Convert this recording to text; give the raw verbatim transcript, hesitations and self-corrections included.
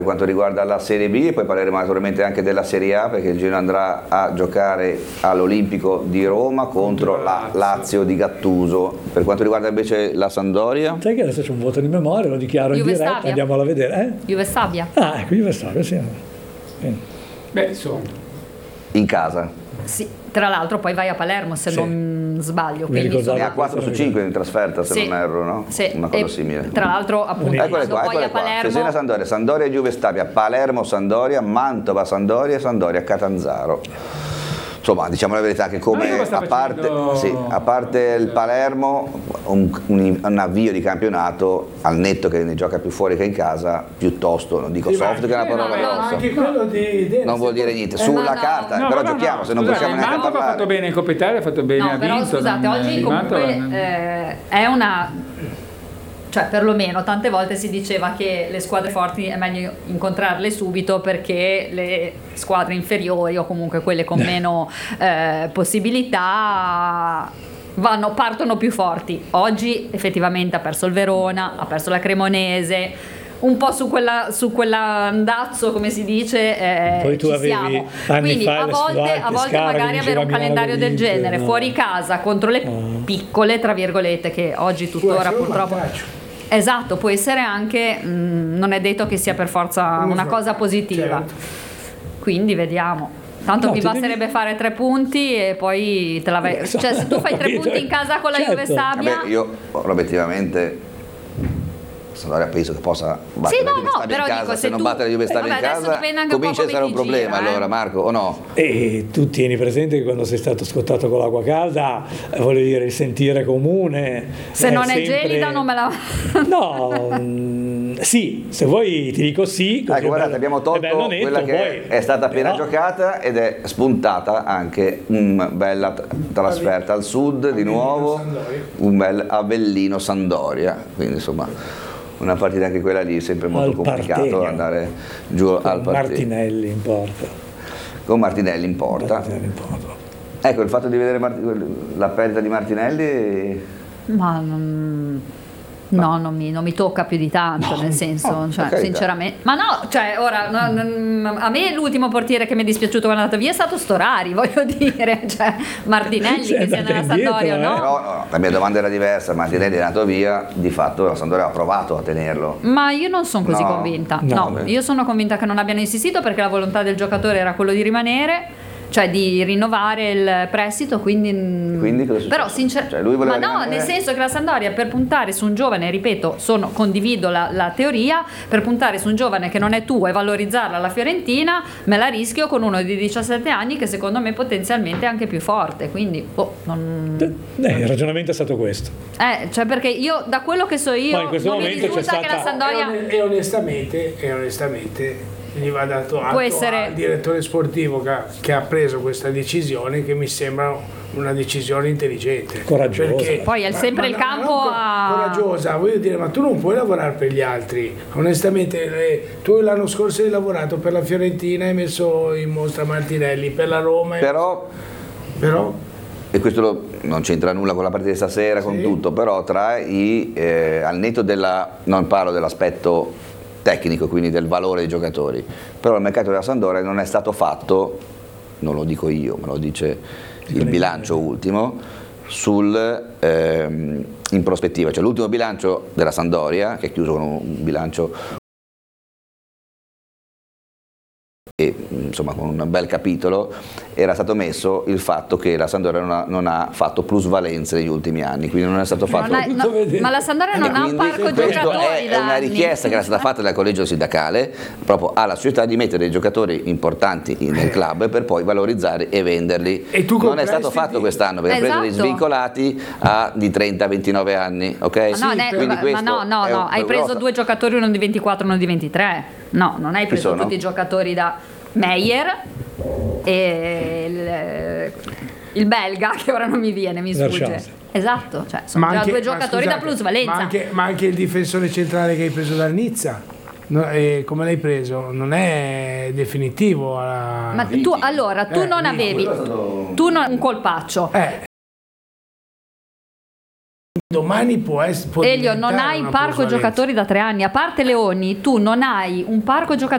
Per quanto riguarda la Serie B, e poi parleremo naturalmente anche della Serie A, perché il Genoa andrà a giocare all'Olimpico di Roma contro la Lazio di Gattuso. Per quanto riguarda invece la Sampdoria, sai che adesso c'è un voto di memoria, lo dichiaro Juve in diretta, Stabia. andiamola a vedere. Eh? Juve Stabia. Ah, ecco, Juve Stabia, sì. Beh, insomma. in casa. Sì, tra l'altro poi vai a Palermo se Sì. non sbaglio. Mi Quindi ricordavo. Ne ha quattro su cinque in trasferta, se Sì. non erro, no? Sì. Una cosa E simile. tra l'altro appunto Eccole quando qua, poi eccole a qua. Palermo Cesena Sampdoria, Sampdoria Juve Stabia, Palermo Sampdoria, Mantova Sampdoria, Sampdoria Catanzaro. Insomma, diciamo la verità che come Ma io sto a parte, facendo- sì, a parte il Palermo, un, un- un avvio di campionato al netto che ne gioca più fuori che in casa, piuttosto, non dico Sì, ma soft che è una anche- parola no, ma grossa. anche quello di, di Non vuol dire niente, Eh, sulla ma no. carta, no, però no, no, giochiamo, no, se non scusate, possiamo neanche Mantova ha parlare. fatto bene in Coppa Italia, ha fatto bene, No, ha però vinto. scusate, non- oggi il comunque Mantova- eh, è una... Cioè, perlomeno tante volte si diceva che le squadre forti è meglio incontrarle subito perché le squadre inferiori o comunque quelle con meno eh, possibilità vanno, partono più forti. Oggi effettivamente ha perso il Verona, ha perso la Cremonese, un po' su quella su quell'andazzo, come si dice, eh, Poi tu ci avevi siamo. anni Quindi fa a le volte, Suarte, a volte Scara che magari avere vinceva un Milano calendario del Vince, genere no. fuori casa contro le No. piccole, tra virgolette, che oggi tuttora essere un purtroppo... vantaggio. Esatto, può essere anche, mh, non è detto che sia per forza Uno una cosa svantaggio, positiva. certo. Quindi vediamo. Tanto No, mi ti basterebbe devi- fare tre punti e poi te la vai. Eh, Cioè, se tu fai tre capito? punti in casa con la Certo. Juve Stabia. Vabbè, io obiettivamente Sampdoria penso che possa battere Sì, no, la Juve no, Stabia però in casa, dico, se se non tu- batte la Juve Stabia Vabbè, in adesso casa dipende anche un po' comincia a come essere un ti problema gira, eh. allora, Marco, o no? E tu tieni presente che quando sei stato scottato con l'acqua calda, eh, voglio dire, il sentire comune. Se non è sempre- gelida non me la... No, mm, sì, se vuoi ti dico sì. così Ecco, è guardate, bello- abbiamo è tolto bello netto, quella che poi- è stata appena però- giocata ed è spuntata anche una bella t- trasferta al sud di nuovo, Sampdoria. un bel Avellino Sandoria, quindi insomma una partita anche quella lì, sempre molto Al complicato Partegno. andare giù al con partito. Martinelli in porta. Con Martinelli in porta. Martinelli in porta. Ecco, il fatto di vedere Marti- la perdita di Martinelli... Ma non... No, non mi, non mi tocca più di tanto, nel senso, no, cioè, per carità. sinceramente. Ma no, cioè, ora, no, no, a me l'ultimo portiere che mi è dispiaciuto quando è andato via è stato Storari, voglio dire, cioè, Martinelli Sì, è che sia andato nella indietro, Sampdoria, eh. no? Però no, la mia domanda era diversa, Martinelli è andato via, di fatto la Sampdoria ha provato a tenerlo. Ma io non sono così No. convinta, No, no, beh. io sono convinta che non abbiano insistito perché la volontà del giocatore era quello di rimanere, cioè di rinnovare il prestito, quindi, Quindi cosa è però successo? sinceramente, Cioè, lui voleva ma no, rimanere? nel senso che la Sampdoria per puntare su un giovane, ripeto, sono, condivido la, la teoria, per puntare su un giovane che non è tuo e valorizzarla alla Fiorentina, me la rischio con uno di diciassette anni che secondo me potenzialmente è anche più forte, quindi boh, non... Eh, il ragionamento è stato questo. Eh, cioè perché io, da quello che so io, Poi in questo non mi momento c'è risulta che la stata- Sampdoria... E, on- e onestamente, e onestamente gli va dato atto Può essere- al direttore sportivo che ha, che ha preso questa decisione, che mi sembra una decisione intelligente, Coraggiosa. Perché- Poi è sempre il no, campo non cor- a- coraggiosa, voglio dire, ma tu non puoi lavorare per gli altri, onestamente. eh, tu l'anno scorso hai lavorato per la Fiorentina, hai messo in mostra Martinelli, per la Roma, hai- Però, però e questo lo- non c'entra nulla con la partita di stasera, con Sì. tutto, però tra i, eh, al netto della, non parlo dell'aspetto tecnico, quindi del valore dei giocatori, però il mercato della Sampdoria non è stato fatto, non lo dico io, me lo dice il bilancio ultimo, sul, ehm, in prospettiva, cioè l'ultimo bilancio della Sampdoria, che è chiuso con un bilancio e insomma con un bel capitolo, era stato messo il fatto che la Sampdoria non ha, non ha fatto plusvalenze negli ultimi anni, quindi non è stato fatto... Non hai- no, ma la Sampdoria non E ha un quindi parco questo giocatori è, è da una anni. richiesta che era stata fatta dal collegio sindacale proprio alla società di mettere dei giocatori importanti in- nel club per poi valorizzare e venderli. E tu con non è stato prestiti- fatto quest'anno perché ha preso dei Esatto. svincolati a, di trenta ventinove anni, ok? Ma no, ne- Quindi ma- ma questo no, no, è no, un- hai è preso grossa. due giocatori, uno di ventiquattro, uno di ventitré. No, non hai preso sono? tutti i giocatori da Meyer e il, il belga che ora non mi viene, mi sfugge. Lasciate. Esatto, cioè sono Ma già anche- due ma giocatori scusate, da plusvalenza. Ma anche, ma anche il difensore centrale che hai preso dal Nizza, no, eh, come l'hai preso? Non è definitivo. alla- Ma tu allora tu Eh, non no, avevi quello è stato- tu non un colpaccio. Eh. Domani può essere. può Elio, non diventare hai una parco plusvalenza. giocatori da tre anni, a parte Leoni, tu non hai un parco giocatori